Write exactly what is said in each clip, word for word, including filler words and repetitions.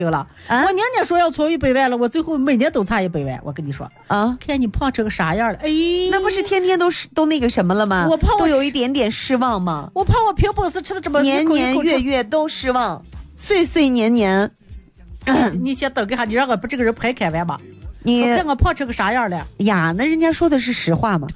了，啊、我年年说要凑一百万了，我最后每年都差一百万。我跟你说啊， 看你胖成个啥样了，哎， 那不是天天都是都那个什么了吗？ 我怕我都有一点点失望吗？ 我怕我凭本事吃的这么年年月月都失望，岁岁年年。 你先等一下，你让我把这个人排开完吧。 你看我胖成个啥样了呀？那人家说的是实话嘛。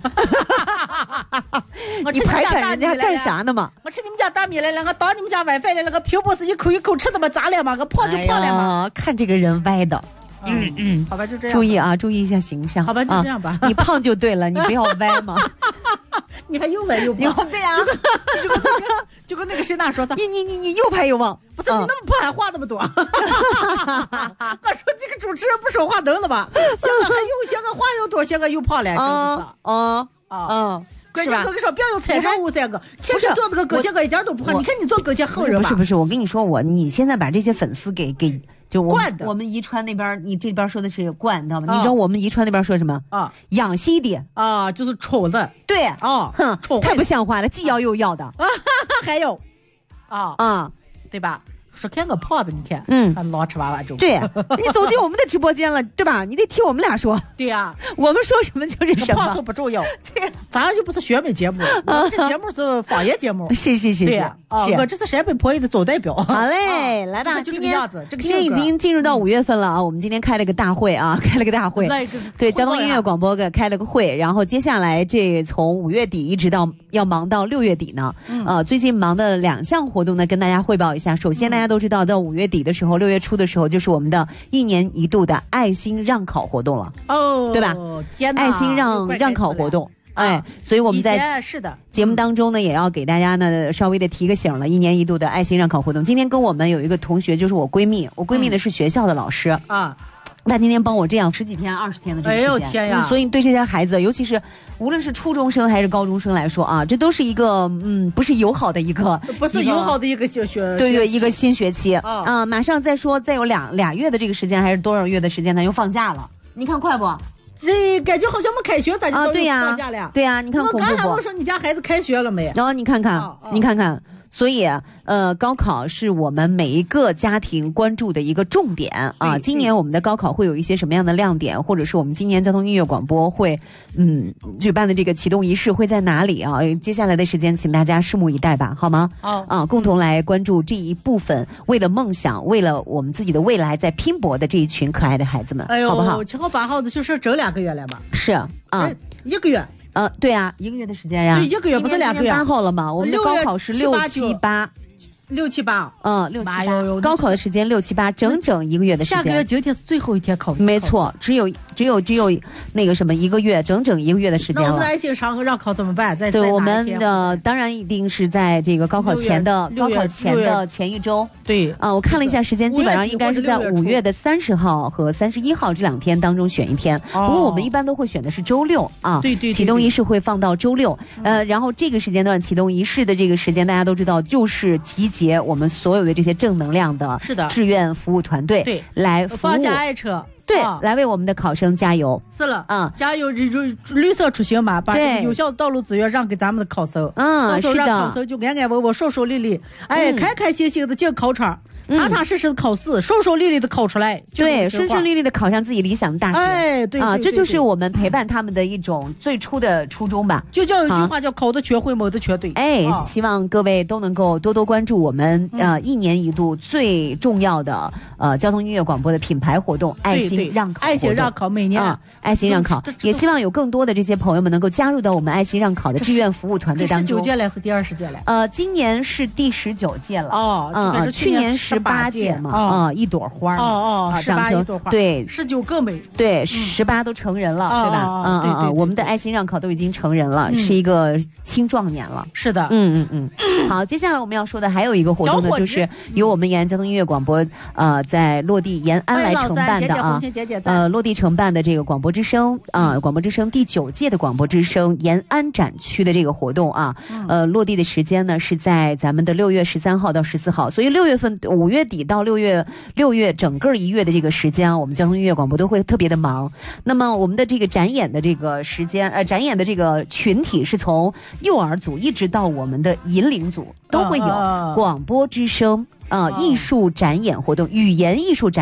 我你排开人家干啥呢嘛？ 我吃你们家大米来了，我当你们家晚饭来了，我凭本事一口一口吃的嘛，咋了嘛？我胖就胖了嘛。 哎、看这个人歪的。 嗯嗯，好吧，就这样。 注意啊，注意一下形象。 好吧，就这样吧。 啊、你胖就对了，你不要歪嘛。 你还又歪又胖， 对呀、啊， 就跟就跟那个就跟那个谁那说的， 你你你你又拍又忘， 不是、嗯、你那么胖还话那么多。我说这个主持人不说话能了吧？现在还又嫌个话又多，嫌个又胖了，真是啊啊啊！ 关键哥哥说不要有彩妆物三个，前天做这个搁前个一点都不胖，你看你做搁前后人吧。 不是不是，我跟你说我，你现在把这些粉丝给给。就我们我们宜川那边，你这边说的是灌，你知道吗？啊、你知道我们宜川那边说什么啊？ 养细一点啊，就是丑的。 对啊， 哼，太不像话了，既要又要的。 啊，还有，啊啊， 对吧？说看个胖子，你看， 嗯， 还老吃娃娃粥。 对，你走进我们的直播间了，对吧？你得听我们俩说。 对呀、啊， 我们说什么就是什么。 胖瘦不重要。 对， 咱就不是选美节目，我这节目是方言节目。 是是是是。 啊，我这是陕北婆姨的总代表。 好嘞， 啊、 来吧， 就这个样子。这个今天已经进入到五月份了啊，我们今天开了个大会啊，开了个大会。对，交通音乐广播给开了个会，然后接下来这从五月底一直到要忙到六月底呢。嗯。呃，最近忙的两项活动呢，跟大家汇报一下。首先，大家都知道，到五月底的时候，六月初的时候，就是我们的一年一度的爱心让考活动了。 哦， 对吧？ 天哪！ 爱心让让考活动。哎，所以我们在节目当中呢，也要给大家呢稍微的提个醒了。一年一度的爱心让考活动，今天跟我们有一个同学，就是我闺蜜，我闺蜜呢是学校的老师啊。他今天帮我这样十几天、二十天的这个时间， 哎呦天呀！ 所以对这些孩子，尤其是无论是初中生还是高中生来说啊，这都是一个嗯，不是友好的一个， 不是友好的一个学学对对，一个新学期啊、呃，马上再说再有两俩月的这个时间，还是多少月的时间呢？又放假了，你看快不？ 这感觉好像没开学，咋就到放假了？ 啊、对呀、啊，你看恐怖不？ 我刚才我说你家孩子开学了没？ 然后你看看，哦哦、你看看。所以，呃，高考是我们每一个家庭关注的一个重点啊。今年我们的高考会有一些什么样的亮点，或者是我们今年交通音乐广播会，嗯，举办的这个启动仪式会在哪里啊？接下来的时间，请大家拭目以待吧，好吗？ 好啊，共同来关注这一部分，为了梦想，为了我们自己的未来在拼搏的这一群可爱的孩子们， 哎呦， 好不好？ 七号八号的就是整两个月了吧？ 是啊， 哎、一个月。 呃，对啊，一个月的时间呀， 对，一个月不是两个月。 八号了嘛？我们的高考是六七八， 六七八， 嗯，六七八。高考的时间六七八，整整一个月的时间。 下个月今天是最后一天考试。 没错，只有只有只有那个什么一个月，整整一个月的时间了。 那我们爱心上让考怎么办？在对我们的当然一定是在这个高考前的高考前的前一周。 对啊，我看了一下时间，基本上应该是在五月的三十号和三十一号这两天当中选一天。不过我们一般都会选的是周六啊。 对对。 启动仪式会放到周六，呃，然后这个时间段启动仪式的这个时间，大家都知道，就是集结我们所有的这些正能量的是的志愿服务团队， 对， 来服务放下爱车。 对、啊，来为我们的考生加油。 是了， 嗯， 加油！绿色出行嘛，把有效道路资源让给咱们的考生。 嗯， 是的，让考生就安安稳稳、顺顺利利，哎，嗯、开开心心的进考场。踏踏实实的考试，顺顺利利的考出来， 对，顺顺利利的考上自己理想的大学。 哎，对啊，这就是我们陪伴他们的一种最初的初衷吧。 就叫有句话叫考的全会，谋的全对。 哎，希望各位都能够多多关注我们呃一年一度最重要的呃交通音乐广播的品牌活动——爱心让考。 爱心让考每年啊，爱心让考，也希望有更多的这些朋友们能够加入到我们爱心让考的志愿服务团队当中。 第十九届了，是第二十届了。 呃，今年是第十九届了。 哦， 嗯，去年十八届嘛。啊、嗯，一朵花哦哦， 十八一朵花， 对， 十九更美， 对，十八都成人了， 嗯、 对吧？ 哦、 嗯对对对嗯，我们的爱心让考都已经成人了， 嗯、 是一个青壮年了。 是的， 嗯嗯嗯。好，接下来我们要说的还有一个活动呢，就是由我们延安交通音乐广播呃在落地延安来承办的啊，呃落地承办的这个广播之声啊、呃，广播之声第九届的广播之声延安展区的这个活动啊， 嗯、 呃落地的时间呢是在咱们的六月十三号到十四号，所以六月份五月底到六月六月。整个一月的这个时间，我们交通音乐广播都会特别的忙。那么我们的这个展演的这个时间，呃，展演的这个群体是从幼儿组一直到我们的引领组，都会有广播之声啊、呃、艺术展演活动、语言艺术展。